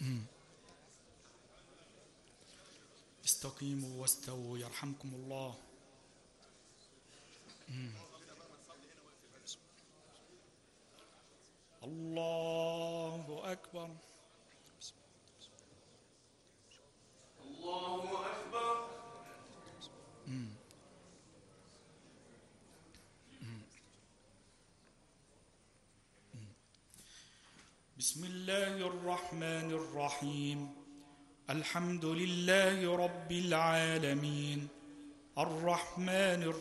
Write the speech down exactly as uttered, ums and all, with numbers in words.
استقيموا واستووا يرحمكم الله. مم. الله أكبر. الله أكبر. مم. مم. مم. بسم الله الرحمن الرحيم. الحمد لله رب العالمين الرحمن الرحيم